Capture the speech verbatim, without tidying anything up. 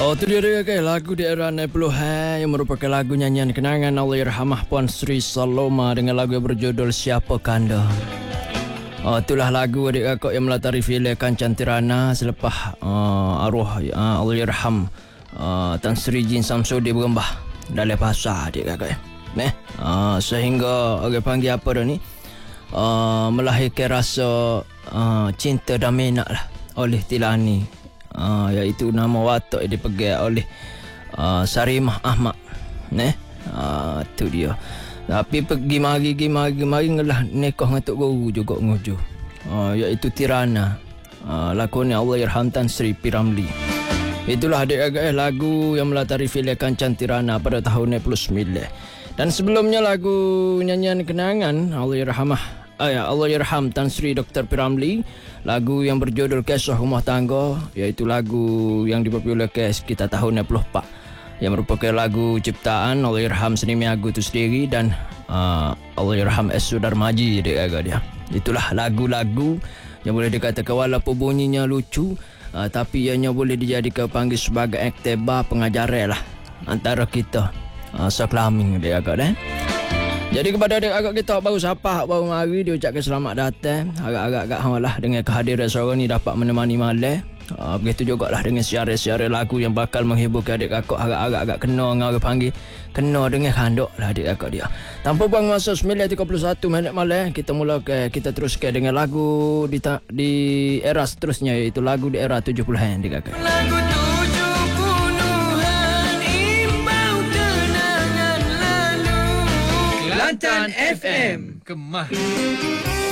Oh, tu dia dia ke lagu di era enam puluhan yang merupakan lagu nyanyian kenangan Allahyarhamah Puan Sri Saloma dengan lagu yang berjudul Siapa Kanda. Oh, itulah lagu adik kakak yang melatari filem Kancan Tirana selepas uh, arwah uh, Allahyarham uh, Tan Sri Jin Samsudi berembah dalam bahasa adik kakak. Meh, uh, sehingga orang panggil apa dah ni? Uh, melahirkan rasa uh, cinta dan minat lah oleh Tilani. Uh, iaitu nama watak yang dipegang oleh uh, Sarimah Ahmad. Neh, uh, tu dia. Tapi pergi mari pergi mari mari ngelah nikah dengan tok guru juga nguju. Uh, iaitu Tirana. Uh, lakonnya Allahyarham Tan Sri P. Ramlee. Itulah adik-adik lagu yang melatari filem Kancan Tirana pada tahun enam puluh sembilan. Dan sebelumnya lagu nyanyian kenangan Allahyarhamah Ayah Allahyarham Tan Sri Doktor P. Ramlee, lagu yang berjudul Kisah Rumah Tangga, iaitu lagu yang dipopularkan sekitar tahun enam puluh empat, yang merupakan lagu ciptaan Allahyarham Seni Miagu itu sendiri dan uh, Allahyarham S. Sudarmaji dia. Itulah lagu-lagu yang boleh dikatakan walaupun bunyinya lucu, uh, tapi ianya boleh dijadikan panggil sebagai iktibar pengajaran lah antara kita uh, sekelamin dia agak eh. Jadi kepada adik-adik kita baru sapa baru mari dia ucapkan selamat datang. Agak-agak hang lah dengan kehadiran seorang ni dapat menemani malam. Uh, begitu jugalah dengan siaran-siaran lagu yang bakal menghiburkan adik-adik agak-agak kena dengan orang panggil kena dengan kandok lah adik-adik dia. Tanpa buang masa sembilan tiga puluh satu minit malam kita mulakan kita teruskan dengan lagu di di era seterusnya iaitu lagu di era tujuh puluhan adik-adik. Lagu Kelantan F M Kemah.